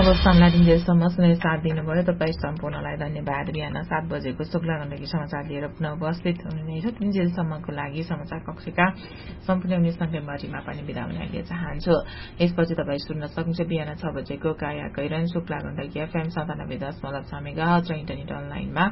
सामना दिनजेलसम्म सुने साथ दिनुभयो। तपाईँ सम्पूर्णलाई धन्यवाद। बिहान 7 बजेको शुक्ला गण्डकी समाचार लिएर पुनः उपस्थित हुनुहुनेछ। दिनजेलसम्मको लागि समाचार कक्षका सम्पूर्ण उनीसँगै मरिमा पनि बिदा हुन चाहन्छु। यसपछि तपाईँ सुन्न सक्नुहुन्छ बिहान 6 बजेको काया कैरन शुक्ला गण्डकी FM 97.6 मेगाहर्ज र इन्टरनेट अनलाइनमा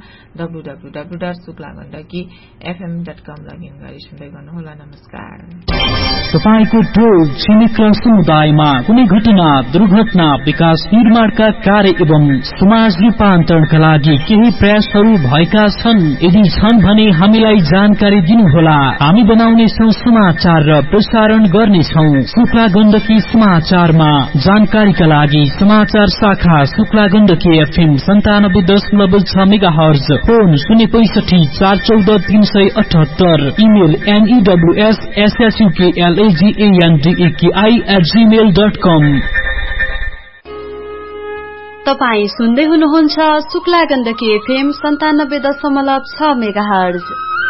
www.suklagandakifm.com लगइन गरी सुन्दै गर्नुहोला। नमस्कार। तपाईको टोल छिमेक समुदायमा कुनै घटना, दुर्घटना, विकास निर्माणका कार्य एवं समाज रूपान्तरणका लागि केही प्रयासहरू भएका छन्? यदि छन् भने हामीलाई जानकारी दिनुहोला। हामी बनाउनेछौं समाचार र प्रसारण गर्नेछौं शुक्ला गण्डकी समाचारमा। जानकारीका लागि समाचार शाखा Shukla Gandaki FM 97.6 megahertz, phone 065 414 378, email newssuklagandeki@gmail.com। तपाई सुन्दै हुनुहुन्छ शुक्ला गण्डकी FM 97.6 मेगाहर्ज।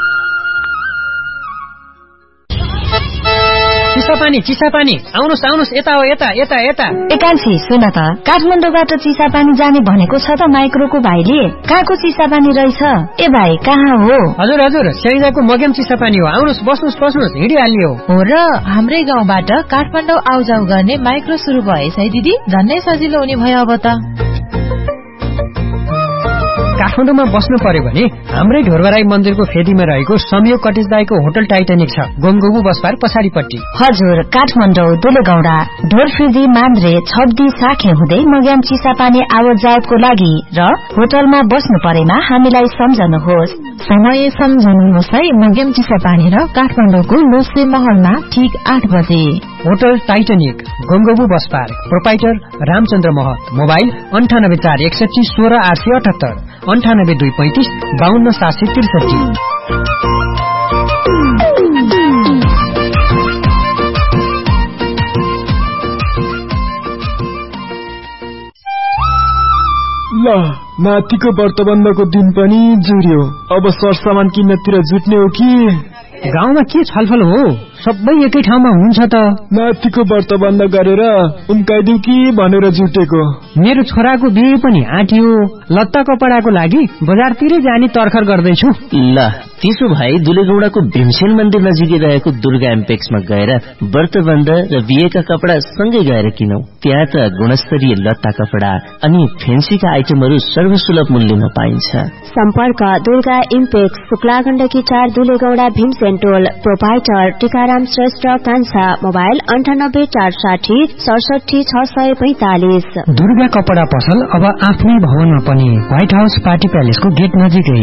चिसापानी आउनुस् आउनुस्, यता हो, यता यता यता। एकान्छी सुन त, काठमाडौँबाट चिसापानी जाने भनेको छ त माइक्रोको भाइले। कहाँको चिसापानी रहेछ? ए भाइ कहाँ हो? हजुर हजुर, स्याङ्जाको मगेम चिसापानी हो। आउनुस्, बस्नुस् बस्नुस्, हिँडिहाल्ने हो। हो र, हाम्रै गाउँबाट काठमाडौँ आउजाउ गर्ने माइक्रो सुरु भएछ है दिदी। झन्नै सजिलो हुने भयो अब त। काठमाडौँमा बस्नु पर्यो भने हाम्रै ढोरबराई मन्दिरको फेदीमा रहेको संयोग कटेज दाईको होटल टाइटानिक छ, गोमगोबु बसपार पछाडिपट्टि। हजुर, काठमाडौँ दुलेगौडा ढोरफिदी मान्द्रे छब्दी साखे हुँदै मग्याम चिसापानी आवत जावतको लागि र होटलमा बस्नु परेमा हामीलाई सम्झनुहोस्। समय सम्झनुहोस् है। मग्याम चिसापानी र काठमाडौँको लोसे महलमा ठीक 8 बजे। होटल टाइटानिक, गोमगोबु बसपार, प्रोपाइटर रामचन्द्र महत। मोबाइल 98 461 16 878, 98 235 52 763। ल, नातिको व्रतबन्धको दिन पनि जुर्यो। अब सरसामान किन्नतिर जुट्ने हो कि? गाउँमा के छलफल हो? सबै एकै ठाउँमा हुन्छ त। नातिको व्रतबन्ध गरेर उम्काइदिउ कि भनेर जुटेको। मेरो छोराको बिहे पनि आँटियो। लत्ता कपडाको लागि बजारतिरै जाने तर्खर गर्दैछु। ल, त्यसो भए दुलेगौडाको भीमसेन मन्दिर नजिकै रहेको दुर्गा एम्पेक्समा गएर व्रतबन्ध र बिहेका कपडा सँगै गएर किनौ। त्यहाँ त गुणस्तरीय लत्ता कपडा अनि फेन्सीका आइटमहरू सर्वसुलभ मूल्यमा पाइन्छ। सम्पर्क दुर्गा इम्पेक्स, शुक्ला गण्डकी 4 दुलेगौडा भीमसेन टोल। प्रोपाइटर टीकाराम श्रेष्ठ कान्छा। मोबाइल 98 460 67 645। दुर्गा कपडा पसल अब आफ्नै भवनमा पनि, व्हाइट हाउस पार्टी प्यालेसको गेट नजिकै।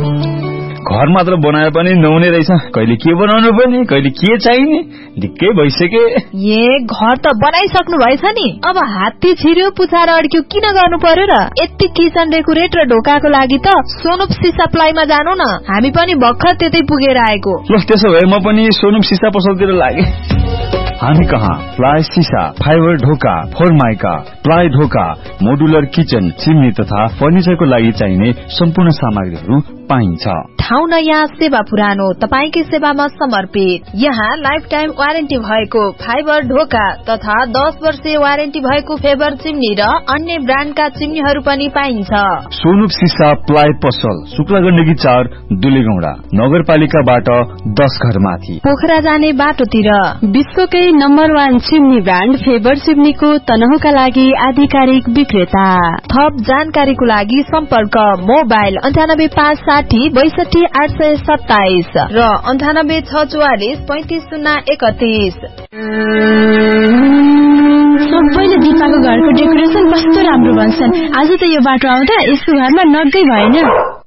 घर मात्र बनाए पनि नहुने रहेछ। कहिले के बनाउनु पनि, कहिले के चाहिने, ढिक्कै भइसके। घर त बनाइसक्नु भएछ नि, अब हात्ती छिर्यो पुछार अड्क्यो किन गर्नु पर्यो र? यति किचन डेकोरेट र ढोकाको लागि त सोनुप सिसा प्लाईमा जानु न। हामी पनि भर्खर त्यतै पुगेर आएको। ल, त्यसो भए म पनि सोनुप सिसा पसलतिर लागे। हामी कहाँ प्लाइ सिसा, फाइबर ढोका, फोरमाइका, प्लाइ ढोका, मोडुलर किचन, चिम्नी तथा फर्निचरको लागि चाहिने सम्पूर्ण सामग्रीहरू पाइन्छ। ठाउँ नयाँ, सेवा पुरानो, तपाईकै सेवामा समर्पित। यहाँ लाइफ टाइम वारेन्टी भएको फाइबर ढोका तथा 10 वर्षे वारेन्टी भएको फेबर चिम्नी र अन्य ब्रान्डका चिम्नीहरू पनि पाइन्छ। सोनुप सिसा प्लाइ पसल, शुक्ला गण्डकी 4 दुलेगौडा, नगरपालिकाबाट 10 घर माथि, पोखरा जाने बाटोतिर। विश्वकै नम्बर 1 चिम्नी ब्रान्ड फेबर चिम्नीको तनहुका लागि आधिकारिक विक्रेता। थप जानकारीको लागि सम्पर्क मोबाइल 98 560 62 827 र 98 644 35 031। सबैले दिपाको घरको डेकोरेसन कस्तो राम्रो भन्छन्। आज त यो बाटो आउँदा यसको घरमा नगै भएन।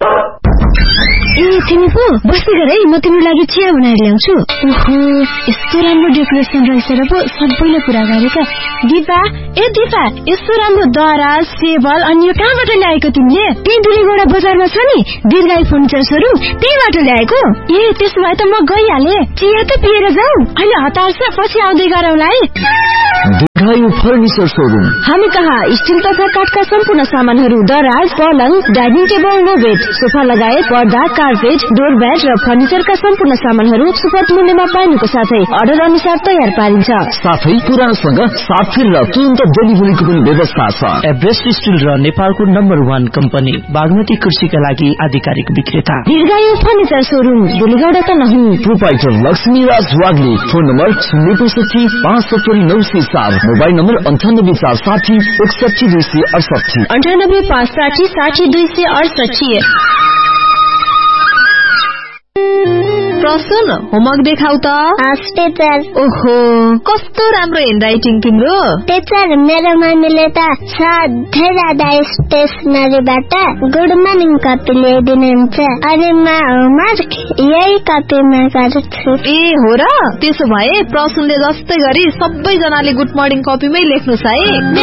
ए तिमी पो बस्दै गर है, म तिम्रो लागि चिया बनाएर ल्याउँछु। ओहो, यस्तो राम्रो डेकोरेसन रहेछ र पो सबैले कुरा गरेका। दिपा, ए दिपा, यस्तो राम्रो दराज, टेबल अनि यो कहाँबाट ल्याएको तिमीले? त्यही दुलेगौडा बजारमा छ नि दीर्घायु फर्निचर शोरूम, त्यहीबाट ल्याएको। ए त्यसो भए त म गइहाले। चिया त पिएर जाऊ, अहिले हतार छ, पछि आउँदै गरौँला है। दीर्घायु फर्निचर शोरूम। हामी कहाँ स्टील तथा काठका सम्पूर्ण सामानहरू, दराज, पलङ, डाइनिङ टेबल, लो बेड, सोफा लगायत पर्दा, कार्पेट, डोर ब्याट र फर्निचरका सम्पूर्ण सामानहरू सुपथ मूल्यमा पाइनुको साथै अर्डर अनुसार तयार पारिन्छ। साथै पुरानोसँग साथफेर र तुरन्त डेलिभरीको पनि व्यवस्था छ। एभरेस्ट स्टिल र नेपालको नम्बर 1 कम्पनी बागमती कृषिका लागि आधिकारिक विक्रेता दीर्घायु furniture showroom, दुलीगौडा Tanahun. Proprietor Lakshmi राज Wagle. Phone number 065 570 904, mobile number 98 460 61 268, 98 560 60 268। प्रसन्न, होमवर्क देखाउ त। टीचर। ओहो, कस्तो राम्रो ह्यान्डराइटिङ तिम्रो। टीचर, मेरो मम्मीले त सधैँ जाँदा स्टेसनरीबाट गुड मर्निङ कपी ल्याइदिनुहुन्छ अनि म होमवर्क यही कपीमा गर्छु। ए हो र, त्यसो भए प्रसन्नले जस्तै गरी सबैजनाले गुड मर्निङ कपीमै लेख्नुस् है।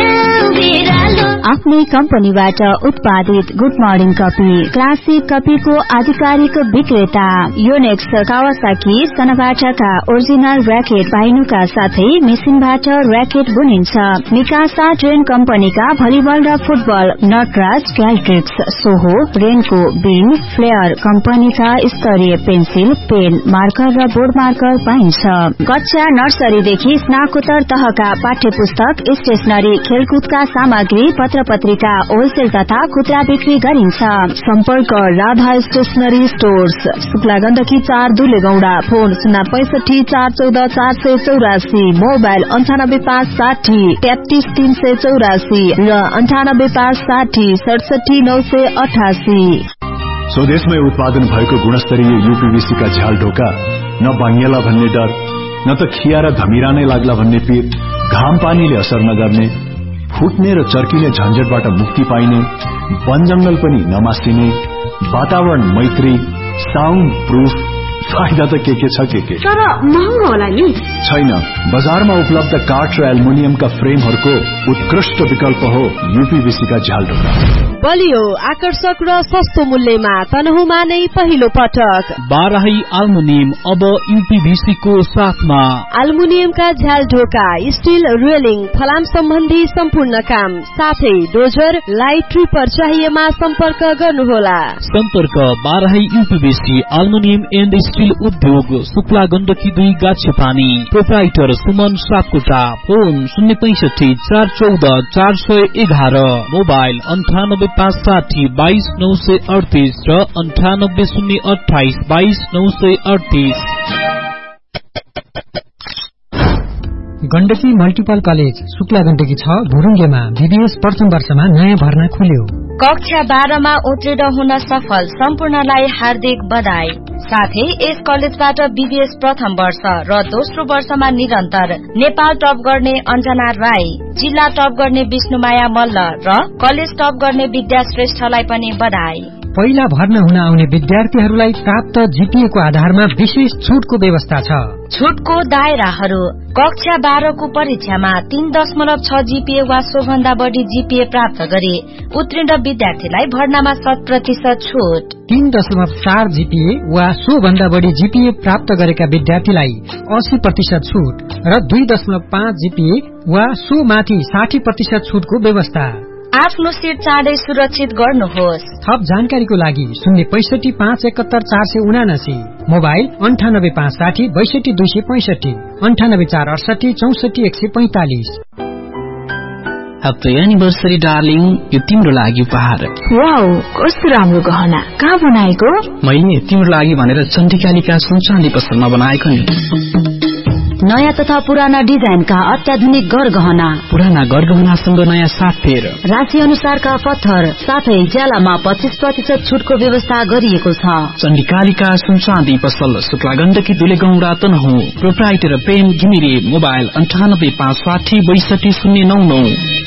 आफ्नै कम्पनीबाट उत्पादित गुड मर्निङ कपी, क्लासिक कपीको आधिकारिक विक्रेता। योनेक्स, कावासाकी, सनबाटाका ओरिजिनल र्याकेट पाइनुका साथै मेसिनबाट र्याकेट बुनिन्छ। मिकासा ट्रेन कम्पनीका भलिबल र फुटबल, नटराज, क्याल्ट्रिक्स, सोहो, रेनको, बिन, फ्लेयर कम्पनीका स्तरीय पेन्सिल, पेन, मार्कर र बोर्ड मार्कर पाइन्छ। कक्षा नर्सरीदेखि स्नाकोत्तर तहका पाठ्य पुस्तक, स्टेशनरी, खेलकुदका सामग्री, पत्र पत्रिका होलसेल तथा खुद्रा बिक्री गरिन्छ। सम्पर्क Radha stationery stores, Shukla Gandaki 4 दुलेगौडा। Phone 065 414 484, mobile 98 560 33 384 र 98 560 67 988। स्वदेशमै उत्पादन भएको गुणस्तरीय यूपीवीसी का झ्याल ढोका, न भाङ्गेला भन्ने डर, न त खिया र धमिरा नै लाग्ला भन्ने पीर, घाम पानीले असर नगर्ने, फुट्ने र चर्किने झन्झटबाट मुक्ति पाइने, वन जंगल पनि नमासिने, वातावरण मैत्री, साउन्ड प्रूफ, फाइदा त के छ के तर महँगो होला नि। छैन, बजारमा उपलब्ध काठ र एल्युमिनियमका फ्रेमहरूको उत्कृष्ट विकल्प हो यूपीवीसी का झ्याल ढोका। बलियो, आकर्षक र सस्तो मूल्यमा तनहुँमा नै पहिलो पटक बाराही एल्युमिनियम अब यूपीवीसी को साथमा। एल्युमिनियमका झ्याल ढोका, स्टील रेलिङ, फलाम सम्बन्धी सम्पूर्ण काम, साथै डोजर, लाइट ट्रिपर चाहिएमा सम्पर्क गर्नुहोला। सम्पर्क Barahi UPVC aluminium and steel उद्योग, Shukla Gandaki 2 गाछेपानी। Proprietor Suman Sapkota. Phone 065 414 411, mobile 98 560 22 938 र 98 028 22 938। Gandaki multiple college, Shukla Gandaki 6 भुरुङ्गेमा BBS प्रथम वर्षमा नयाँ भर्ना खुल्यो। कक्षा 12 मा उत्तीर्ण हुन सफल सम्पूर्णलाई हार्दिक बधाई। साथै यस कलेजबाट बीबीएस प्रथम वर्ष र दोस्रो वर्षमा निरन्तर नेपाल टप गर्ने अञ्जना राई, जिल्ला टप गर्ने विष्णुमाया मल्ल र कलेज टप गर्ने विद्या श्रेष्ठलाई पनि बधाई। पहिला भर्ना हुन आउने विद्यार्थीहरूलाई प्राप्त जीपीए को आधारमा विशेष छुटको व्यवस्था छ। छुटको दायराहरू: कक्षा 12 को परीक्षामा 3.6 जीपीए वा सोभन्दा बढी जीपीए प्राप्त गरे उत्तीर्ण विद्यार्थीलाई भर्नामा 100% छुट। 3.4 जीपीए वा सोभन्दा बढी जीपीए प्राप्त गरेका विद्यार्थीलाई 80% छुट र 2.5 जीपीए वा सो माथि 60% छुटको व्यवस्था। आफ्नो सिट चाँडै सुरक्षित गर्नुहोस्। थप जानकारीको लागि 065 571 479, मोबाइल 98 560 62 265, 98 468 64 145। ह्याप्पी एनिभर्सरी डार्लिङ, यो तिम्रो लागि उपहार। वाउ, कस्तो राम्रो गहना, कहाँ बनाएको? मैले तिम्रो लागि भनेर चण्डिकालिका सुनचाँदी पसलमा बनाएको नि। नयाँ तथा पुराना डिजाइनका अत्याधुनिक गरगहना, पुराना गरगहनासँग नयाँ साथफेर, राशि अनुसारका पत्थर, साथै ज्यालामा 25% छुटको व्यवस्था गरिएको छ। चण्डिकालिका सुनचाँदी पसल, शुक्ला गण्डकी दुलेगौडा तनहुँ। प्रोप्राइटर प्रेम घिमिरे। मोबाइल 98 560 62 099।